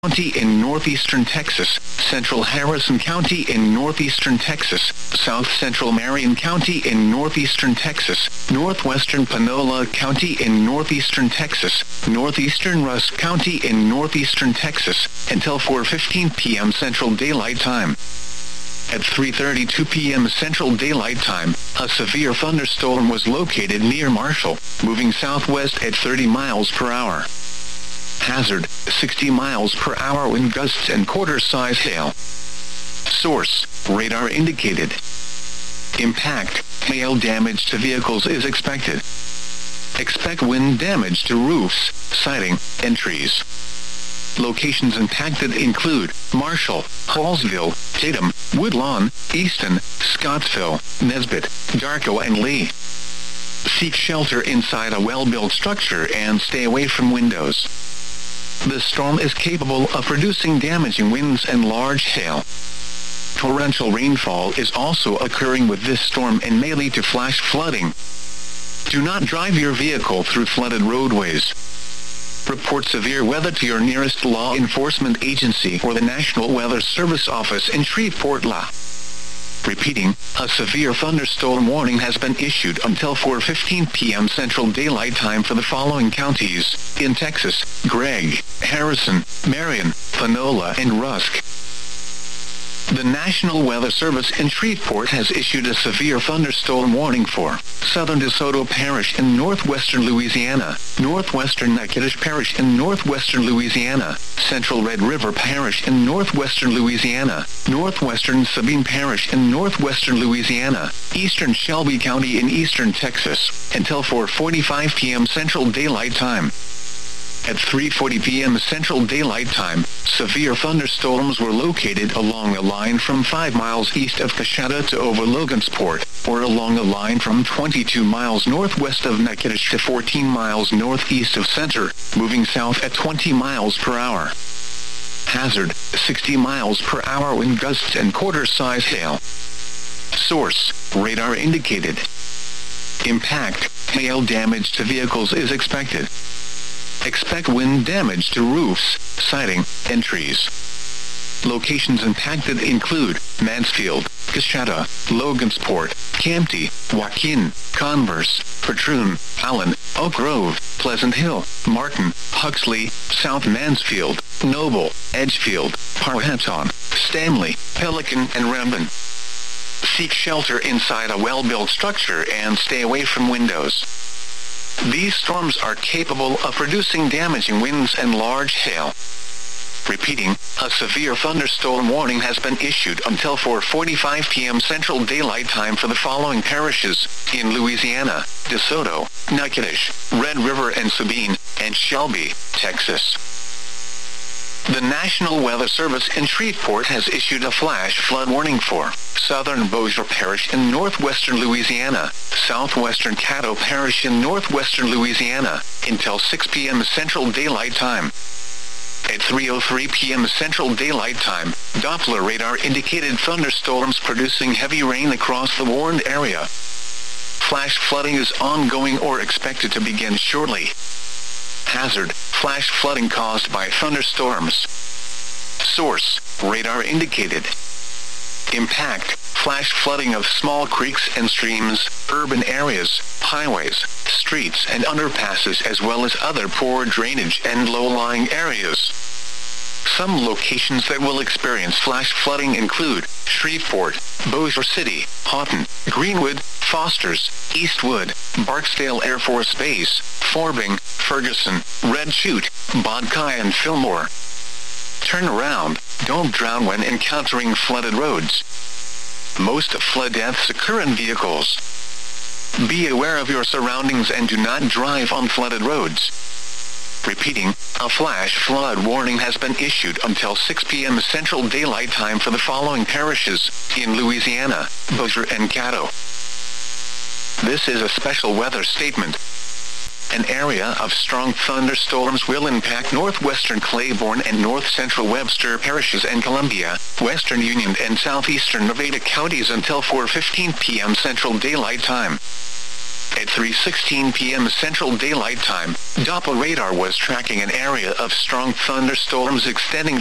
County in northeastern Texas, central Harrison County in northeastern Texas, south central Marion County in northeastern Texas, northwestern Panola County in northeastern Texas, northeastern Rusk County in northeastern Texas, until 4:15 p.m. Central Daylight Time. At 3:32 p.m. Central Daylight Time, a severe thunderstorm was located near Marshall, moving southwest at 30 miles per hour. Hazard, 60 miles per hour wind gusts and quarter-size hail. Source, radar indicated. Impact, hail damage to vehicles is expected. Expect wind damage to roofs, siding, and trees. Locations impacted include Marshall, Hallsville, Tatum, Woodlawn, Easton, Scottsville, Nesbit, Darko, and Lee. Seek shelter inside a well-built structure and stay away from windows. The storm is capable of producing damaging winds and large hail. Torrential rainfall is also occurring with this storm and may lead to flash flooding. Do not drive your vehicle through flooded roadways. Report severe weather to your nearest law enforcement agency or the National Weather Service office in Shreveport, La. Repeating, a severe thunderstorm warning has been issued until 4:15 p.m. Central Daylight Time for the following counties in Texas: Gregg, Harrison, Marion, Panola, and Rusk. The National Weather Service in Shreveport has issued a severe thunderstorm warning for southern DeSoto Parish in northwestern Louisiana, northwestern Natchitoches Parish in northwestern Louisiana, central Red River Parish in northwestern Louisiana, northwestern Sabine Parish in northwestern Louisiana, eastern Shelby County in eastern Texas, until 4:45 p.m. Central Daylight Time. At 3:40 p.m. Central Daylight Time, severe thunderstorms were located along a line from 5 miles east of Coshada to over Logansport, or along a line from 22 miles northwest of Natchitoches to 14 miles northeast of Center, moving south at 20 miles per hour. Hazard, 60 miles per hour wind gusts and quarter-size hail. Source, radar indicated. Impact, hail damage to vehicles is expected. Expect wind damage to roofs, siding, and trees. Locations impacted include Mansfield, Coshada, Logansport, Campty, Joaquin, Converse, Patroon, Allen, Oak Grove, Pleasant Hill, Martin, Huxley, South Mansfield, Noble, Edgefield, Powhatan, Stanley, Pelican, and Rambin. Seek shelter inside a well-built structure and stay away from windows. These storms are capable of producing damaging winds and large hail. Repeating, a severe thunderstorm warning has been issued until 4:45 p.m. Central Daylight Time for the following parishes in Louisiana: DeSoto, Natchitoches, Red River and Sabine, and Shelby, Texas. The National Weather Service in Shreveport has issued a flash flood warning for southern Bossier Parish in northwestern Louisiana, southwestern Caddo Parish in northwestern Louisiana, until 6 p.m. Central Daylight Time. At 3:03 p.m. Central Daylight Time, Doppler radar indicated thunderstorms producing heavy rain across the warned area. Flash flooding is ongoing or expected to begin shortly. Hazard, flash flooding caused by thunderstorms. Source, radar indicated. Impact, flash flooding of small creeks and streams, urban areas, highways, streets and underpasses, as well as other poor drainage and low-lying areas. Some locations that will experience flash flooding include Shreveport, Bossier City, Houghton, Greenwood, Fosters, Eastwood, Barksdale Air Force Base, Forbing, Ferguson, Red Chute, Bodkai, and Fillmore. Turn around, don't drown when encountering flooded roads. Most flood deaths occur in vehicles. Be aware of your surroundings and do not drive on flooded roads. Repeating, a flash flood warning has been issued until 6 p.m. Central Daylight Time for the following parishes in Louisiana, Bossier and Caddo. This is a special weather statement. An area of strong thunderstorms will impact northwestern Claiborne and north-central Webster parishes and Columbia, western Union and southeastern Nevada counties until 4:15 p.m. Central Daylight Time. At 3:16 p.m. Central Daylight Time, Doppler radar was tracking an area of strong thunderstorms extending